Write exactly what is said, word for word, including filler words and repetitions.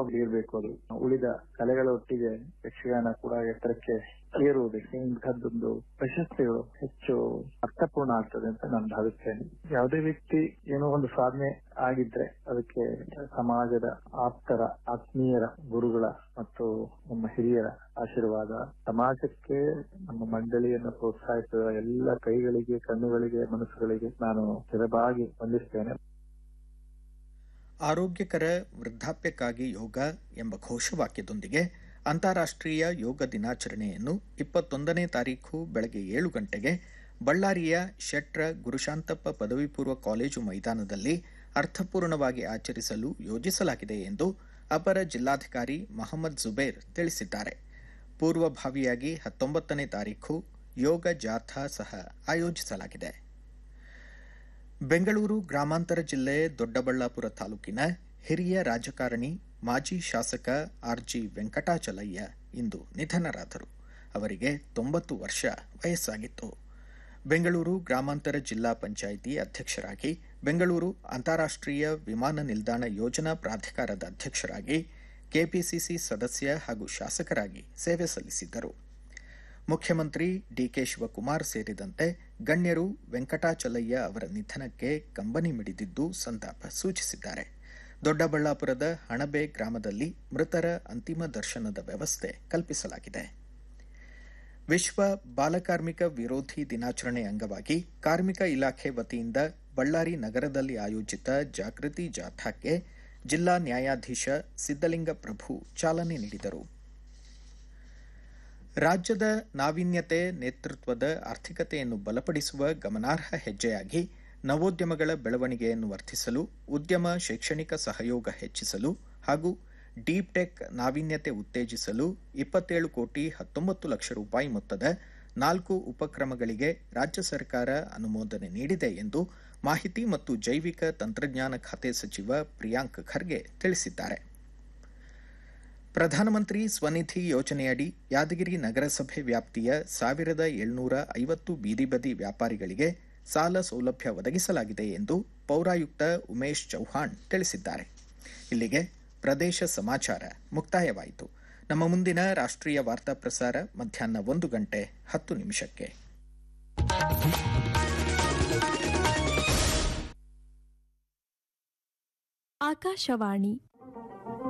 ಇರಬೇಕು. ಅದು ಉಳಿದ ಕಲೆಗಳ ಒಟ್ಟಿಗೆ ಯಕ್ಷಗಾನ ಕೂಡ ಎತ್ತರಕ್ಕೆ ಏರುವುದಕ್ಕೆ ಇಂಥದ್ದೊಂದು ಪ್ರಶಸ್ತಿಗಳು ಹೆಚ್ಚು ಅರ್ಥಪೂರ್ಣ ಆಗ್ತದೆ ಅಂತ ನಾನು ಭಾವಿಸ್ತೇನೆ. ಯಾವುದೇ ವ್ಯಕ್ತಿ ಏನೋ ಒಂದು ಸಾಧನೆ ಆಗಿದ್ರೆ ಅದಕ್ಕೆ ಸಮಾಜದ ಆಪ್ತರ, ಆತ್ಮೀಯರ, ಗುರುಗಳ ಮತ್ತು ನಮ್ಮ ಹಿರಿಯರ ಆಶೀರ್ವಾದ, ಸಮಾಜಕ್ಕೆ ನಮ್ಮ ಮಂಡಳಿಯನ್ನು ಪ್ರೋತ್ಸಾಹಿಸಿದ ಎಲ್ಲ ಕೈಗಳಿಗೆ, ಕಣ್ಣುಗಳಿಗೆ, ಮನಸ್ಸುಗಳಿಗೆ ನಾನು ಚಿರಬಾಗಿ ವಂದಿಸ್ತೇನೆ. ಆರೋಗ್ಯಕರ ವೃದ್ಧಾಪ್ಯಕ್ಕಾಗಿ ಯೋಗ ಎಂಬ ಘೋಷವಾಕ್ಯದೊಂದಿಗೆ ಅಂತಾರಾಷ್ಟ್ರೀಯ ಯೋಗ ದಿನಾಚರಣೆಯನ್ನು ಇಪ್ಪತ್ತೊಂದನೇ ತಾರೀಖು ಬೆಳಗ್ಗೆ ಏಳು ಗಂಟೆಗೆ ಬಳ್ಳಾರಿಯ ಶೆಟ್ರ ಗುರುಶಾಂತಪ್ಪ ಪದವಿ ಪೂರ್ವ ಕಾಲೇಜು ಮೈದಾನದಲ್ಲಿ ಅರ್ಥಪೂರ್ಣವಾಗಿ ಆಚರಿಸಲು ಯೋಜಿಸಲಾಗಿದೆ ಎಂದು ಅಪರ ಜಿಲ್ಲಾಧಿಕಾರಿ ಮೊಹಮ್ಮದ್ ಜುಬೇರ್ ತಿಳಿಸಿದ್ದಾರೆ. ಪೂರ್ವಭಾವಿಯಾಗಿ ಹತ್ತೊಂಬತ್ತನೇ ತಾರೀಖು ಯೋಗ ಜಾಥಾ ಸಹ ಆಯೋಜಿಸಲಾಗಿದೆ. ಬೆಂಗಳೂರು ಗ್ರಾಮಾಂತರ ಜಿಲ್ಲೆ ದೊಡ್ಡಬಳ್ಳಾಪುರ ತಾಲೂಕಿನ ಹಿರಿಯ ರಾಜಕಾರಣಿ ಮಾಜಿ ಶಾಸಕ ಆರ್ ಜಿ ವೆಂಕಟಾಚಲಯ್ಯ ಇಂದು ನಿಧನರಾದರು. ಅವರಿಗೆ ತೊಂಬತ್ತು ವರ್ಷ ವಯಸ್ಸಾಗಿತ್ತು. ಬೆಂಗಳೂರು ಗ್ರಾಮಾಂತರ ಜಿಲ್ಲಾ ಪಂಚಾಯಿತಿ ಅಧ್ಯಕ್ಷರಾಗಿ, ಬೆಂಗಳೂರು ಅಂತಾರಾಷ್ಟ್ರೀಯ ವಿಮಾನ ನಿಲ್ದಾಣ ಯೋಜನಾ ಪ್ರಾಧಿಕಾರದ ಅಧ್ಯಕ್ಷರಾಗಿ, ಕೆಪಿಸಿಸಿ ಸದಸ್ಯ ಹಾಗೂ ಶಾಸಕರಾಗಿ ಸೇವೆ ಸಲ್ಲಿಸಿದ್ದರು. ಮುಖ್ಯಮಂತ್ರಿ ಡಿಕೆ ಶಿವಕುಮಾರ್ ಸೇರಿದಂತೆ ಗಣ್ಯರು ವೆಂಕಟಾಚಲಯ್ಯ ಅವರ ನಿಧನಕ್ಕೆ ಕಂಬನಿ ಮಿಡಿದಿದ್ದು ಸಂತಾಪ ಸೂಚಿಸಿದ್ದಾರೆ. ದೊಡ್ಡಬಳ್ಳಾಪುರದ ಹಣಬೆ ಗ್ರಾಮದಲ್ಲಿ ಮೃತರ ಅಂತಿಮ ದರ್ಶನದ ವ್ಯವಸ್ಥೆ ಕಲ್ಪಿಸಲಾಗಿದೆ. ವಿಶ್ವ ಬಾಲಕಾರ್ಮಿಕ ವಿರೋಧಿ ದಿನಾಚರಣೆ ಅಂಗವಾಗಿ ಕಾರ್ಮಿಕ ಇಲಾಖೆ ವತಿಯಿಂದ ಬಳ್ಳಾರಿ ನಗರದಲ್ಲಿ ಆಯೋಜಿತ ಜಾಗೃತಿ ಜಾಥಾಕ್ಕೆ ಜಿಲ್ಲಾ ನ್ಯಾಯಾಧೀಶ ಸಿದ್ದಲಿಂಗ ಪ್ರಭು ಚಾಲನೆ ನೀಡಿದರು. ರಾಜ್ಯದ ನಾವೀನ್ಯತೆ ನೇತೃತ್ವದ ಆರ್ಥಿಕತೆಯನ್ನು ಬಲಪಡಿಸುವ ಗಮನಾರ್ಹ ಹೆಜ್ಜೆಯಾಗಿ ನವೋದ್ಯಮಗಳ ಬೆಳವಣಿಗೆಯನ್ನು ವರ್ಧಿಸಲು, ಉದ್ಯಮ ಶೈಕ್ಷಣಿಕ ಸಹಯೋಗ ಹೆಚ್ಚಿಸಲು ಹಾಗೂ ಡೀಪ್ ಟೆಕ್ ನಾವೀನ್ಯತೆ ಉತ್ತೇಜಿಸಲು ಇಪ್ಪತ್ತೇಳು ಕೋಟಿ ಹತ್ತೊಂಬತ್ತು ಲಕ್ಷ ರೂಪಾಯಿ ಮೊತ್ತದ ನಾಲ್ಕು ಉಪಕ್ರಮಗಳಿಗೆ ರಾಜ್ಯ ಸರ್ಕಾರ ಅನುಮೋದನೆ ನೀಡಿದೆ ಎಂದು ಮಾಹಿತಿ ಮತ್ತು ಜೈವಿಕ ತಂತ್ರಜ್ಞಾನ ಖಾತೆ ಸಚಿವ ಪ್ರಿಯಾಂಕ್ ಖರ್ಗೆ ತಿಳಿಸಿದ್ದಾರೆ. ಪ್ರಧಾನಮಂತ್ರಿ ಸ್ವನಿಧಿ ಯೋಜನೆಯಡಿ ಯಾದಗಿರಿ ನಗರಸಭೆ ವ್ಯಾಪ್ತಿಯ ಸಾವಿರದ ಏಳ್ನೂರ ಐವತ್ತು ಬೀದಿ ಬದಿ ವ್ಯಾಪಾರಿಗಳಿಗೆ ಸಾಲ ಸೌಲಭ್ಯ ಒದಗಿಸಲಾಗಿದೆ ಎಂದು ಪೌರಾಯುಕ್ತ ಉಮೇಶ್ ಚೌಹಾಣ್ ತಿಳಿಸಿದ್ದಾರೆ. ಇಲ್ಲಿಗೆ ಪ್ರದೇಶ ಸಮಾಚಾರ ಮುಕ್ತಾಯವಾಯಿತು. ನಮ್ಮ ಮುಂದಿನ ರಾಷ್ಟ್ರೀಯ ವಾರ್ತಾ ಪ್ರಸಾರ ಮಧ್ಯಾಹ್ನ ಒಂದು ಗಂಟೆ ಹತ್ತು ನಿಮಿಷಕ್ಕೆ. ಆಕಾಶವಾಣಿ